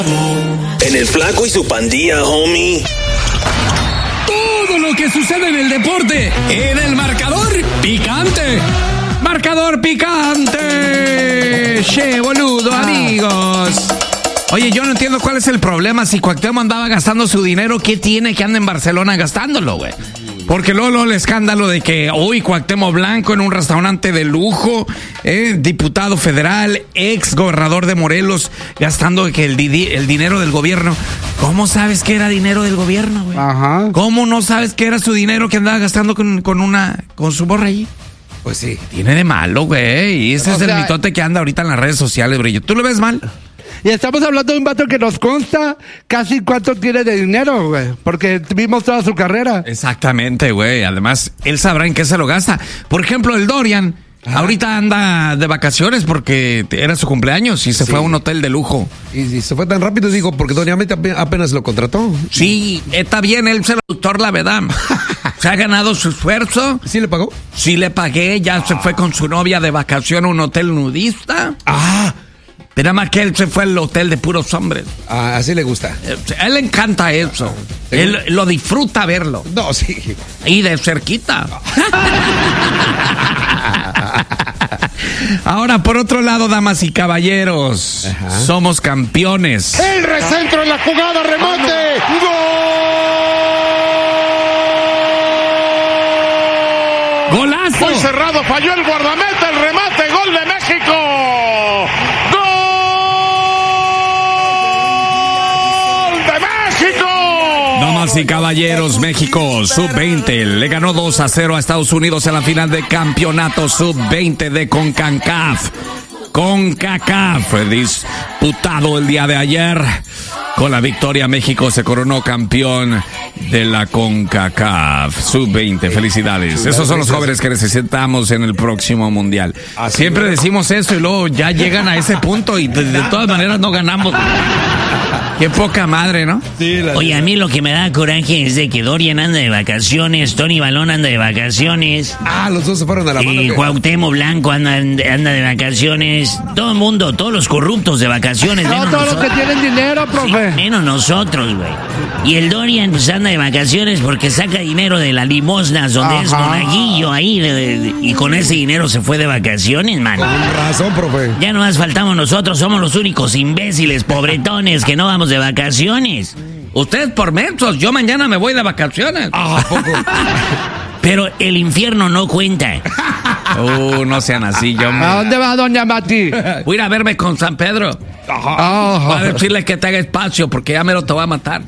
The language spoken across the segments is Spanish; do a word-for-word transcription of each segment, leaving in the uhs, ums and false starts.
En el Flaco y su pandilla, homie. Todo lo que sucede en el deporte, en el marcador picante. Marcador picante. Che, boludo, amigos. Oye, yo no entiendo cuál es el problema. Si Cuauhtémoc andaba gastando su dinero, ¿qué tiene que anda en Barcelona gastándolo, güey? Porque luego, luego el escándalo de que hoy Cuauhtémoc Blanco en un restaurante de lujo, eh, diputado federal, ex gobernador de Morelos, gastando que el, di- el dinero del gobierno. ¿Cómo sabes que era dinero del gobierno, güey? Ajá. ¿Cómo no sabes que era su dinero que andaba gastando con, con una, con su borra allí? Pues sí. Tiene de malo, güey. Y ese O es sea, el mitote que anda ahorita en las redes sociales, brillo. ¿Tú lo ves mal? Y estamos hablando de un vato que nos consta casi cuánto tiene de dinero, güey. Porque vimos toda su carrera. Exactamente, güey. Además, él sabrá en qué se lo gasta. Por ejemplo, el Dorian, ajá, ahorita anda de vacaciones porque era su cumpleaños y se Sí. fue a un hotel de lujo. Y, y se fue tan rápido, digo, porque Doña Meta ape- apenas lo contrató. Sí, está bien, él se lo doctor la verdad. Se ha ganado su esfuerzo. ¿Sí le pagó? Sí le pagué, ya se fue con su novia de vacación a un hotel nudista. Ah, Pero nada más que él se fue al hotel de puros hombres. ah, así le gusta. Eh, A él le encanta eso. Él lo disfruta verlo. No, sí. Y de cerquita. Ahora, por otro lado, damas y caballeros, Ajá. somos campeones. El recentro en la jugada, remate. ¡Golazo! Muy cerrado, falló el guardameta, el remate, gol de México. ¡Gol de México! Damas y caballeros, México sub veinte le ganó dos a cero a Estados Unidos en la final de campeonato sub veinte de CONCACAF. CONCACAF fue disputado el día de ayer. Con la victoria, México se coronó campeón de la CONCACAF sub veinte. Felicidades. Esos son los jóvenes que necesitamos en el próximo mundial. Siempre decimos eso y luego ya llegan a ese punto y de, de todas maneras no ganamos. Qué poca madre, ¿no? Sí, la- Oye, a mí lo que me da coraje es de que Dorian anda de vacaciones, Tony Balón anda de vacaciones, Ah, los dos se fueron a la mano. y ¿qué? Cuauhtémoc Blanco anda, anda de vacaciones, todo el mundo, todos los corruptos de vacaciones, No, menos todos los que nosotros. tienen dinero, profe. Menos nosotros, güey. Y el Dorian pues anda de vacaciones porque saca dinero de las limosnas donde es Ajá. monaguillo ahí de- de- y con ese dinero se fue de vacaciones, man. Con razón, profe. Ya nomás faltamos nosotros, somos los únicos imbéciles, pobretones, que no vamos de vacaciones. Ustedes por mensos, yo mañana me voy de vacaciones. Ah, poco. Pero el infierno no cuenta. Uh, no sean así, yo me... ¿A dónde va doña Mati? Voy a ir a verme con San Pedro. Ah, Voy a decirle que te haga espacio porque ya me lo te va a matar.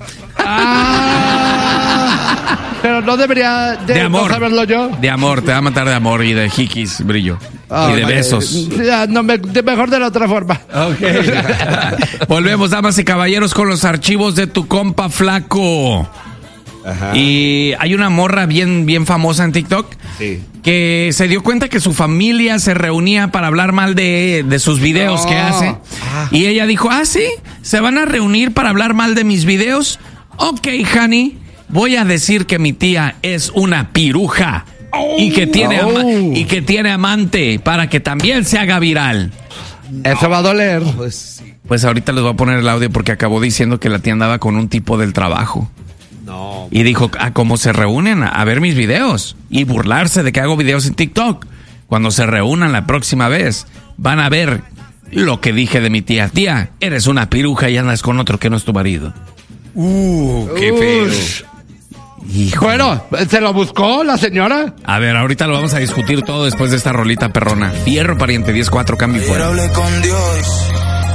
ah, pero no debería de, De amor. no saberlo yo. De amor, te va a matar de amor y de jiquis, brillo. Ah, y de vale. besos. Ya, no, me- de- mejor de la otra forma. Volvemos, damas y caballeros, con los archivos de tu compa Flaco. Ajá. Y hay una morra bien, bien famosa en TikTok Sí. que se dio cuenta que su familia se reunía para hablar mal de, de sus videos No. que hace. Y ella dijo, ah, sí, se van a reunir para hablar mal de mis videos. Ok, honey, voy a decir que mi tía es una piruja. Y que tiene ama- Oh. y que tiene amante para que también se haga viral. Eso va a doler. Pues sí. Pues ahorita les voy a poner el audio porque acabó diciendo que la tía andaba con un tipo del trabajo. No. Y dijo, ah, ¿cómo se reúnen a, a ver mis videos? Y burlarse de que hago videos en TikTok. Cuando se reúnan la próxima vez, van a ver lo que dije de mi tía. Tía, eres una piruja y andas con otro que no es tu marido. Uh, qué feo. Ush. Hijo. Bueno, ¿se lo buscó la señora? A ver, ahorita lo vamos a discutir todo después de esta rolita perrona. Fierro, pariente, diez cuatro, cambio y Ayer fuera. hablé con Dios,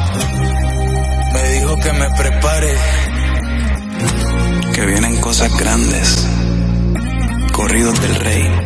me dijo que me prepare, que vienen cosas grandes, corridos del rey.